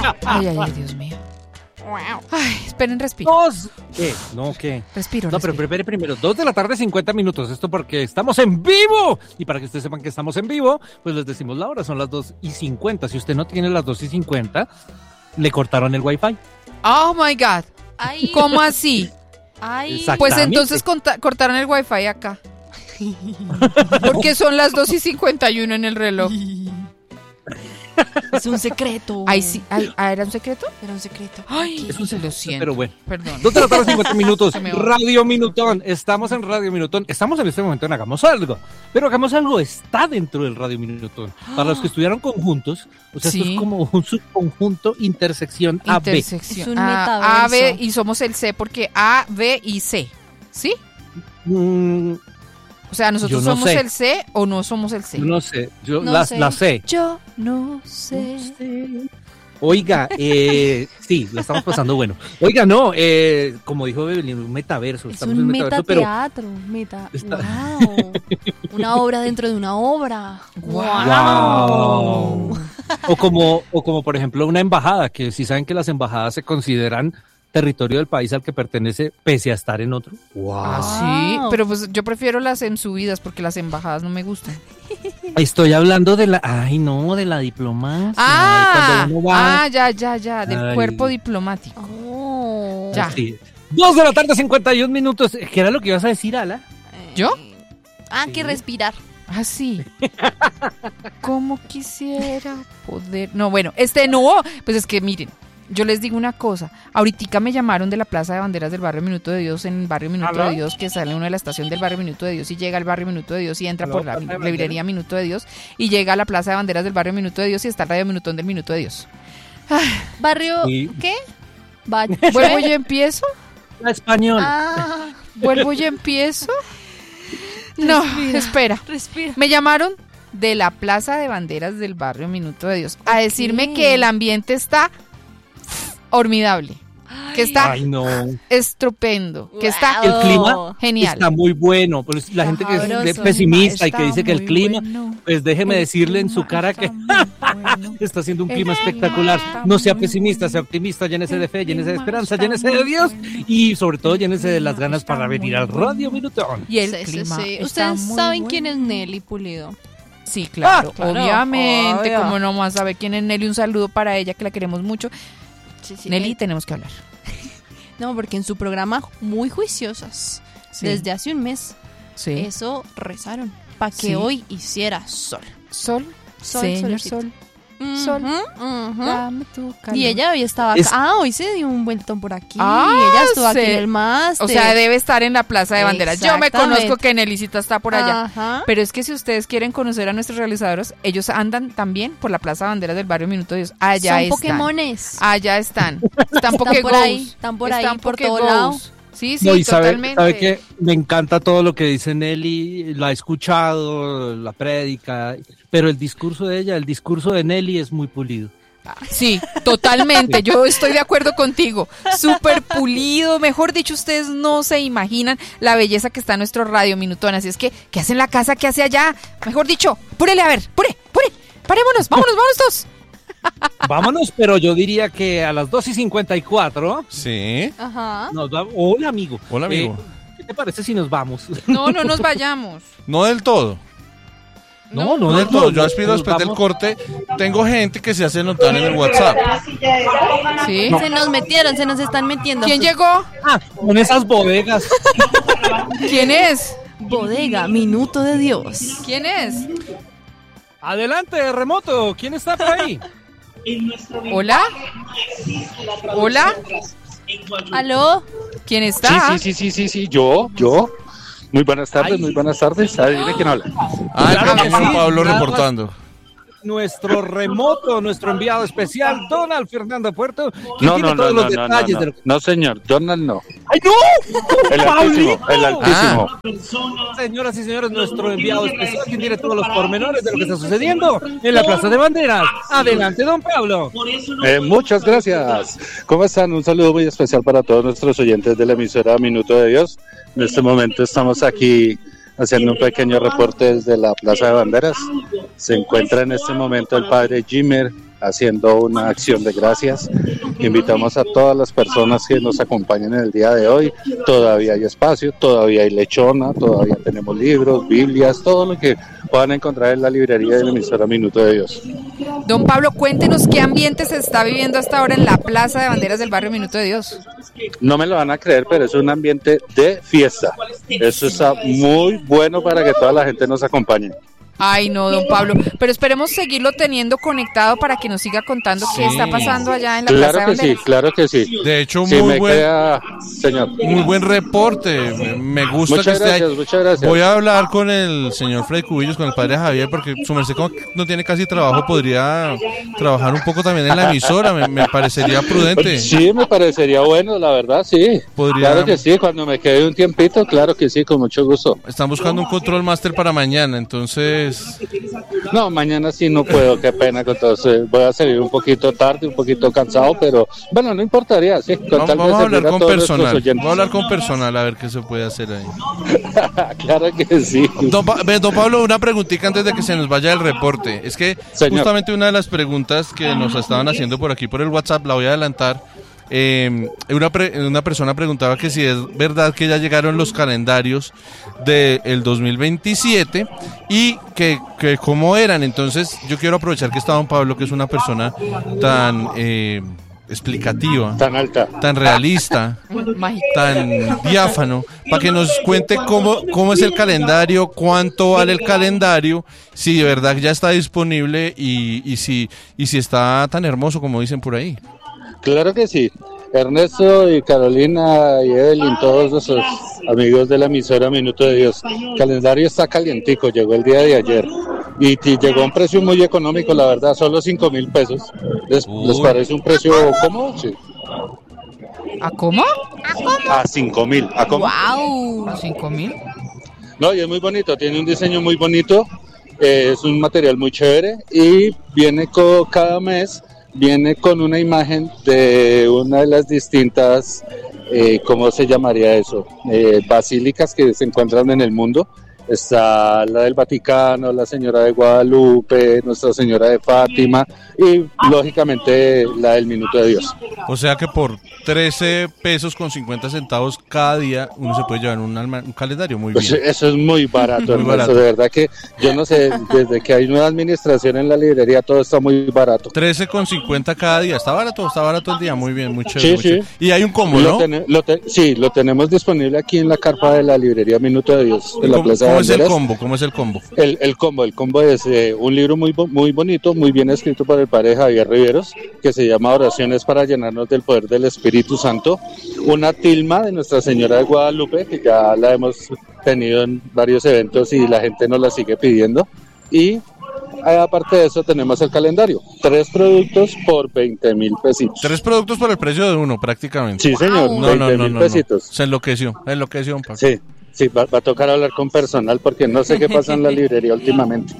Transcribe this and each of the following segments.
Ay, Dios mío. Ay, esperen, respiro. ¿Qué? No, ¿qué? Respiro. No, pero espere primero. 2:50 p.m. Esto porque estamos en vivo. Y para que ustedes sepan que estamos en vivo, pues les decimos la hora. Son las 2:50. Si usted no tiene las 2:50, le cortaron el wifi. Oh, my God. Ay. ¿Cómo así? Ay. Pues entonces cortaron el wifi acá. Porque son las 2:51 en el reloj. Es un secreto. Ay, sí. ¿Era un secreto? Era un secreto. Ay, Es un lo siento. Pero bueno. Perdón. 2:50 Se me va. Radio Minutón. Estamos en Radio Minutón. Estamos en este momento en Hagamos Algo. Pero Hagamos Algo está dentro del Radio Minutón. Para los que estudiaron conjuntos, o sea, Sí. esto es como un subconjunto intersección AB. Intersección. Es un A, metaverso. B, y somos el C porque A, B y C. ¿Sí? O sea, ¿nosotros Yo no somos sé. el C o no somos el C? Yo no sé. Yo No la sé. Yo no sé. Oiga, sí, la estamos pasando bueno. Oiga, no, como dijo Bebelín, un metaverso. Es Estamos un en metaverso, pero metateatro. Está- Wow. Una obra dentro de una obra. ¡Wow! O como por ejemplo una embajada, que si saben que las embajadas se consideran territorio del país al que pertenece pese a estar en otro. ¡Wow! Sí, pero pues yo prefiero las en subidas porque las embajadas no me gustan. Estoy hablando de de la diplomacia. Cuando uno va- Ya, del Ay. cuerpo diplomático. Oh. Ya. Sí. 2:51 p.m. ¿Qué era lo que ibas a decir, Ala? ¿Yo? Que respirar. Ah, sí. Como quisiera poder. No, bueno, pues es que miren, yo les digo una cosa. Ahorita me llamaron de la Plaza de Banderas del Barrio Minuto de Dios, en el Barrio Minuto ¿Aló? de Dios, que sale uno de la estación del Barrio Minuto de Dios y llega al Barrio Minuto de Dios y entra ¿Aló, por la Plaza de Banderas? librería Minuto de Dios y llega a la Plaza de Banderas del Barrio Minuto de Dios y está el Radio Minutón del Minuto de Dios. Barrio, Sí. ¿qué? ¿Vuelvo y empiezo? La español. ¿Vuelvo y empiezo? No, espera. Respira. Me llamaron de la Plaza de Banderas del Barrio Minuto de Dios a decirme que el ambiente está formidable, que está Ay, no. estupendo, que está El clima genial. está muy bueno. Pero la gente que es sabroso. pesimista y que Está dice que el muy clima, bueno. pues déjeme El decirle en su clima cara está que muy bueno. está haciendo un El clima clima espectacular. está No sea muy pesimista, bueno. sea optimista, llénese de fe, El llénese de clima esperanza, está llénese de muy Dios bueno. y sobre todo llénese de las clima ganas para está venir muy al bueno. Radio Minutón. Y el Sí, sí, clima sí. está Ustedes muy saben bueno. quién es Nelly Pulido. Sí, claro, claro, obviamente, obvio. como no más sabe quién es Nelly, un saludo para ella que la queremos mucho. Sí, Nelly, tenemos que hablar. No, porque en su programa Muy Juiciosas, Sí. desde hace un mes, Sí. eso rezaron. Para que Sí. hoy hiciera sol. Sol, Sol, señor solecito. Sol, Sol. Ujú. dame tu calor. Y ella hoy estaba Es- acá. Hoy se dio un vueltón por aquí. Ah, ella estuvo aquí sí. en el máster. O sea, debe estar en la Plaza de Banderas. Yo me Exactamente. conozco que Nelicita está por allá. Ajá. Pero es que si ustedes quieren conocer a nuestros realizadores, ellos andan también por la Plaza de Banderas del Barrio Minuto de Dios. Allá Son están. Pokémones. Allá están. Están por ahí, están por ahí, por todo lado. Sí, sí, No, y totalmente. sabe que me encanta todo lo que dice Nelly, la he escuchado, la prédica, pero el discurso de ella, el discurso de Nelly es muy pulido. Sí, totalmente. Yo estoy de acuerdo contigo. Súper pulido. Mejor dicho, ustedes no se imaginan la belleza que está en nuestro Radio Minutón. Así es que, ¿qué hace en la casa? ¿Qué hace allá? Mejor dicho, púrele, a ver, pure. Parémonos, vámonos todos. Vámonos, pero yo diría que a las 2:54 Sí. Ajá. nos vamos. Hola, amigo. Hola, amigo. ¿Qué te parece si nos vamos? No nos vayamos. No del todo. No No del todo. Yo aspiro nos después del vamos. corte. Tengo gente que se hace notar en el WhatsApp. ¿Sí? Se nos metieron, se nos están metiendo. ¿Quién llegó? Ah, con esas bodegas. ¿Quién es? Bodega, Minuto de Dios. ¿Quién es? Adelante, remoto. ¿Quién está por ahí? ¿Hola? ¿Hola? ¿Aló? ¿Quién está? Sí, yo. Muy buenas tardes. Adivine quién habla. Ah, Claro el que Juan sí, Pablo nada más. reportando. Nuestro remoto, nuestro enviado especial, Donald Fernando Puerto, que No, tiene todos los detalles de lo que... No, señor, Donald no. ¡Ay, no! El altísimo, el altísimo. Señoras y señores, nuestro enviado especial, que tiene todos los pormenores de lo que está sucediendo en la Plaza de Banderas. Adelante, don Pablo. Muchas gracias. ¿Cómo están? Un saludo muy especial para todos nuestros oyentes de la emisora Minuto de Dios. En este momento estamos aquí haciendo un pequeño reporte desde la Plaza de Banderas. Se encuentra en este momento el padre Jimmer haciendo una acción de gracias. Invitamos a todas las personas que nos acompañan en el día de hoy. Todavía hay espacio, todavía hay lechona, todavía tenemos libros, Biblias, todo lo que puedan encontrar en la librería de la emisora Minuto de Dios. Don Pablo, cuéntenos qué ambiente se está viviendo hasta ahora en la Plaza de Banderas del barrio Minuto de Dios. No me lo van a creer, pero es un ambiente de fiesta. Eso está muy bueno para que toda la gente nos acompañe. Ay, no, don Pablo, pero esperemos seguirlo teniendo conectado para que nos siga contando qué está pasando allá en la Plaza de Banderas. Claro que sí. De hecho, Sí, señor. muy buen reporte. Me gusta que esté ahí. Muchas gracias. Voy a hablar con el señor Fray Cubillos, con el padre Javier, porque su merced como que no tiene casi trabajo, podría trabajar un poco también en la emisora. Me parecería prudente. Sí, me parecería bueno, la verdad, sí. Claro que sí, cuando me quede un tiempito, claro que sí, con mucho gusto. Están buscando un control máster para mañana, entonces... No, mañana sí no puedo, qué pena, entonces voy a salir un poquito tarde, un poquito cansado, pero bueno, no importaría, sí. Vamos a hablar con personal, vamos a hablar con personal a ver qué se puede hacer ahí. Claro que sí. Don Pablo, una preguntita antes de que se nos vaya el reporte. Es que justamente una de las preguntas que nos estaban haciendo por aquí por el WhatsApp, la voy a adelantar. Una persona preguntaba que si es verdad que ya llegaron los calendarios del 2027 y que cómo eran. Entonces yo quiero aprovechar que está don Pablo, que es una persona tan explicativa, tan alta, tan realista, tan diáfano, para que nos cuente cómo es el calendario, cuánto vale el calendario, si de verdad ya está disponible y si está tan hermoso como dicen por ahí. Claro que sí. Ernesto y Carolina y Evelyn, todos nuestros amigos de la emisora Minuto de Dios. El calendario está calientico, llegó el día de ayer y llegó a un precio muy económico, la verdad, solo 5,000 pesos. ¿Les parece un precio cómodo? Sí. ¿A cómo? A 5,000. ¿A cómo? ¡Wow! ¿5,000? No, y es muy bonito, tiene un diseño muy bonito, es un material muy chévere y viene cada mes. Viene con una imagen de una de las distintas, ¿cómo se llamaría eso? Basílicas que se encuentran en el mundo. Está la del Vaticano, la Señora de Guadalupe, Nuestra Señora de Fátima y lógicamente la del Minuto de Dios. O sea que por 13 pesos con 50 centavos cada día uno se puede llevar un calendario muy bien. Pues eso es muy barato, muy barato. De verdad que yo no sé, desde que hay nueva administración en la librería todo está muy barato. 13,50 cada día, está barato el día, muy bien, muy chévere. Sí, muy chévere. Y hay un combo, ¿no? Sí, lo tenemos disponible aquí en la carpa de la librería Minuto de Dios, en la Plaza de Banderas. ¿Cómo es el combo? El combo es un libro muy bonito, muy bien escrito por el padre Javier Riveros, que se llama Oraciones para llenarnos del poder del Espíritu Santo. Una tilma de Nuestra Señora de Guadalupe, que ya la hemos tenido en varios eventos y la gente nos la sigue pidiendo. Y aparte de eso tenemos el calendario. 3 productos por 20,000 pesitos. 3 productos por el precio de uno, prácticamente. Sí, señor, 20,000 pesitos. Se enloqueció, Pablo. Sí, va a tocar hablar con personal porque no sé qué pasa en la librería últimamente.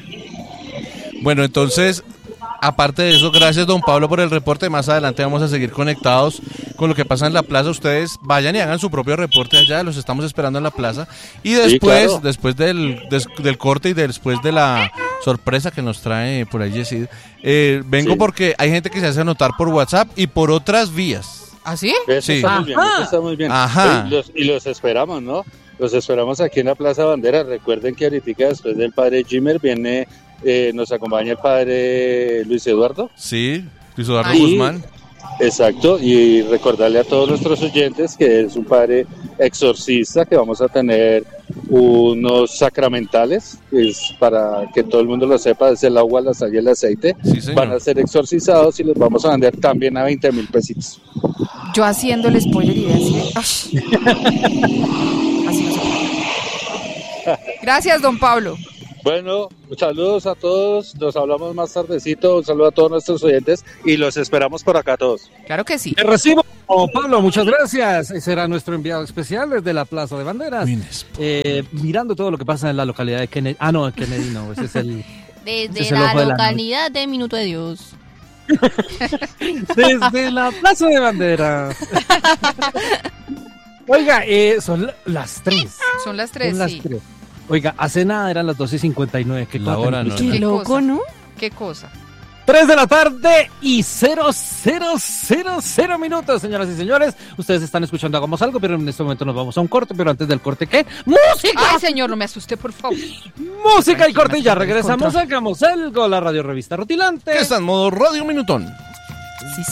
Bueno, entonces, aparte de eso, gracias don Pablo por el reporte. Más adelante vamos a seguir conectados con lo que pasa en la plaza. Ustedes vayan y hagan su propio reporte allá, los estamos esperando en la plaza. Y después, claro, después del corte y después de la sorpresa que nos trae por ahí Yesid, vengo porque hay gente que se hace anotar por WhatsApp y por otras vías. ¿Ah, sí? Eso está muy bien. Ajá. Y los esperamos, ¿no? Los esperamos aquí en la Plaza Bandera. Recuerden que ahorita después del padre Jimmer viene, nos acompaña el padre Luis Eduardo. Sí, Luis Eduardo Guzmán. Exacto, y recordarle a todos nuestros oyentes que es un padre exorcista, que vamos a tener unos sacramentales, es para que todo el mundo lo sepa, es el agua, la sal y el aceite. Sí, señor. Van a ser exorcizados y los vamos a vender también a 20,000 pesitos. Yo haciendo el spoiler y así no se puede. Gracias, don Pablo. Bueno, saludos a todos, nos hablamos más tardecito, un saludo a todos nuestros oyentes y los esperamos por acá todos. Claro que sí. Te recibo, Pablo, muchas gracias. Ese era nuestro enviado especial desde la Plaza de Banderas, mirando todo lo que pasa en la localidad de Kennedy. Ah, no, Kennedy no, ese es el... Desde la localidad de Minuto de Dios. Desde la Plaza de Banderas. Oiga, son las 3. Son las 3, sí. 3. Oiga, hace nada eran las 2:59. ¿Qué la hora no? Qué loco, ¿no? ¿Qué cosa? 3 de la tarde y 0000 minutos, señoras y señores. Ustedes están escuchando Hagamos Algo, pero en este momento nos vamos a un corte. Pero antes del corte, ¿qué? ¡Música! Ay, señor, no me asuste, por favor. Música y corte y ya regresamos a Hagamos Algo, la radio revista rutilante. Que está en modo Radio Minutón. Sí,